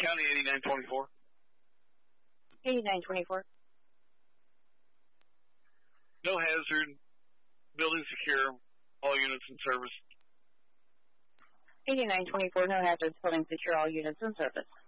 County 8924. 8924. No hazard. Building secure. All units in service. 8924, no hazards, building secure, all units in service.